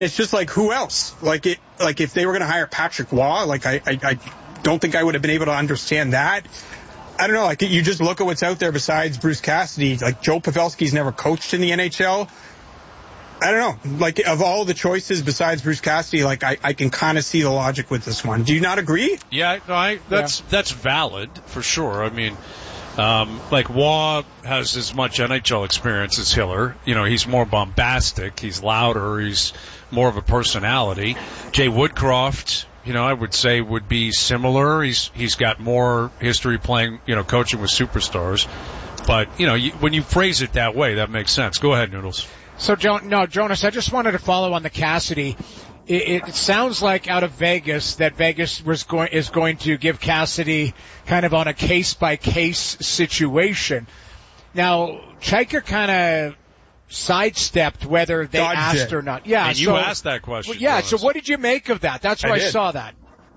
it's just like, who else? Like if they were going to hire Patrick Waugh, like I don't think I would have been able to understand that. I don't know. Like, you just look at what's out there besides Bruce Cassidy. Like, Joe Pavelski's never coached in the NHL. I don't know. Like, of all the choices besides Bruce Cassidy, like, I can kind of see the logic with this one. Do you not agree? Yeah, no, that's valid for sure. I mean, like, Waugh has as much NHL experience as Hiller. You know, he's more bombastic. He's louder. He's more of a personality. Jay Woodcroft, you know, I would say would be similar. He's got more history playing, you know, coaching with superstars. But, you know, when you phrase it that way, that makes sense. Go ahead, Noodles. So, Jonas, I just wanted to follow on the Cassidy. It sounds like out of Vegas that Vegas is going to give Cassidy kind of on a case-by-case situation. Now, Chaika kind of sidestepped whether they asked or not. Yeah, and you asked that question. Well, yeah, Jonas. so what did you make of that? That's why I saw that.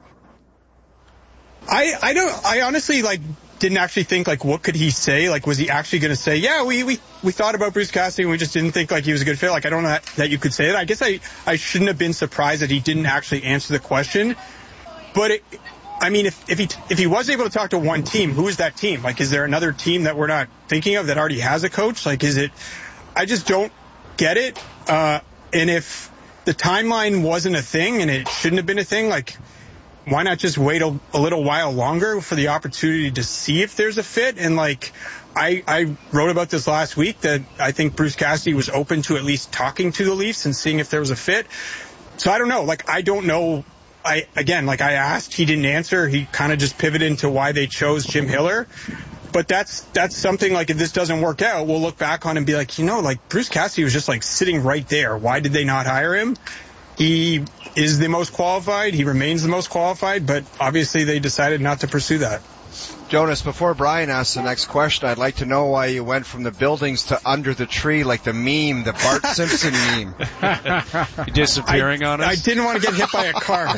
I honestly, like, didn't actually think, like, what could he say? Like, was he actually going to say, yeah, we thought about Bruce Cassidy and we just didn't think, like, he was a good fit? Like, I don't know that you could say that. I guess I shouldn't have been surprised that he didn't actually answer the question. But, if he was able to talk to one team, who is that team? Like, is there another team that we're not thinking of that already has a coach? Like, I just don't get it. And if the timeline wasn't a thing and it shouldn't have been a thing, like, why not just wait a little while longer for the opportunity to see if there's a fit? And, like, I wrote about this last week that I think Bruce Cassidy was open to at least talking to the Leafs and seeing if there was a fit. So I don't know. Like, I don't know. I asked, he didn't answer. He kind of just pivoted into why they chose Jim Hiller. But that's something, like, if this doesn't work out, we'll look back on and be like, you know, like, Bruce Cassidy was just, like, sitting right there. Why did they not hire him? He is the most qualified. He remains the most qualified, but obviously they decided not to pursue that. Jonas, before Brian asks the next question, I'd like to know why you went from the buildings to under the tree, like the meme, the Bart Simpson meme. You disappearing on us? I didn't want to get hit by a car.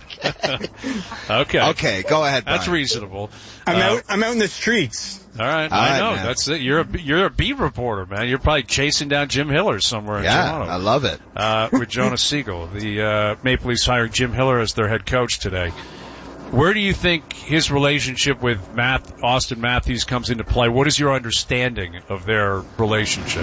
Okay, go ahead, Brian. That's reasonable. I'm out in the streets. All right, I know. Man. That's it. You're a beat reporter, man. You're probably chasing down Jim Hiller somewhere in Toronto. Yeah, I love it. With Jonas Siegel. The Maple Leafs hired Jim Hiller as their head coach today. Where do you think his relationship with Austin Matthews comes into play? What is your understanding of their relationship?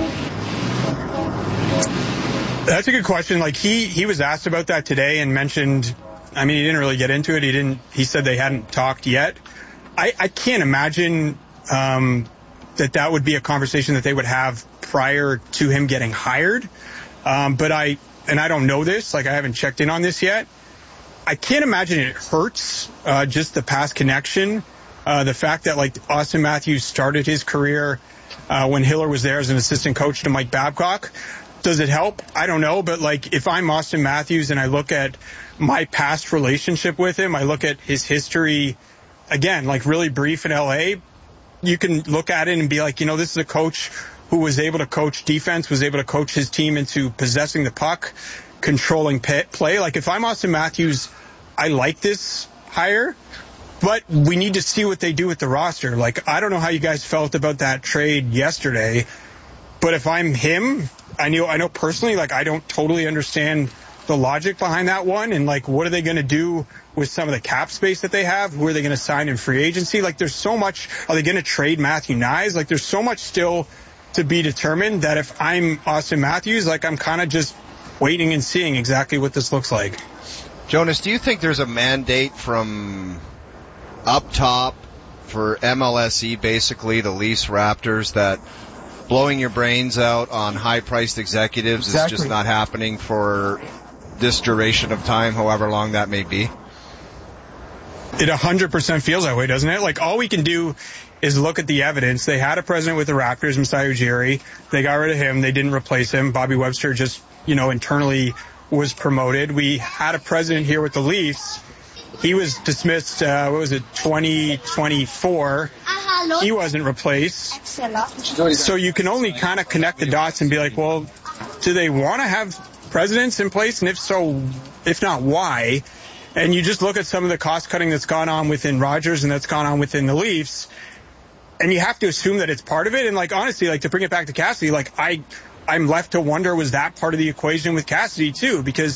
That's a good question. Like, he was asked about that today and mentioned, I mean, he didn't really get into it. He said they hadn't talked yet. I can't imagine that would be a conversation that they would have prior to him getting hired. But I don't know this, like, I haven't checked in on this yet. I can't imagine it hurts, just the past connection. The fact that, like, Austin Matthews started his career, when Hiller was there as an assistant coach to Mike Babcock. Does it help? I don't know. But, like, if I'm Austin Matthews and I look at my past relationship with him, I look at his history, again, like, really brief in LA, you can look at it and be like, you know, this is a coach who was able to coach defense, was able to coach his team into possessing the puck, controlling play. Like, if I'm Austin Matthews, I like this hire, but we need to see what they do with the roster. Like, I don't know how you guys felt about that trade yesterday, but if I'm him, I know personally, like, I don't totally understand the logic behind that one. And, like, what are they going to do with some of the cap space that they have? Who are they going to sign in free agency? Like, there's so much. Are they going to trade Matthew Knies? Like, there's so much still to be determined that if I'm Austin Matthews, like, I'm kind of just waiting and seeing exactly what this looks like. Jonas, do you think there's a mandate from up top for MLSE, basically, the Leafs, Raptors, that blowing your brains out on high-priced executives is just not happening for this duration of time, however long that may be? It 100% feels that way, doesn't it? Like, all we can do is look at the evidence. They had a president with the Raptors, Masai Ujiri. They got rid of him. They didn't replace him. Bobby Webster just, internally was promoted. We had a president here with the Leafs. He was dismissed, 2024. He wasn't replaced. So you can only kind of connect the dots and be like, well, do they want to have presidents in place? And if so, if not, why? And you just look at some of the cost cutting that's gone on within Rogers and that's gone on within the Leafs, and you have to assume that it's part of it. And, like, honestly, like, to bring it back to Cassidy, like, I I'm left to wonder, was that part of the equation with Cassidy too? Because